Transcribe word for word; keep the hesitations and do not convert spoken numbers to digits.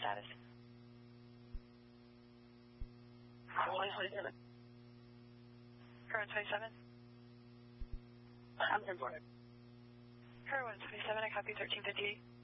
status. one twenty-seven. Current twenty-seven. I'm ten four. Current one twenty-seven, I copy thirteen fifty-eight.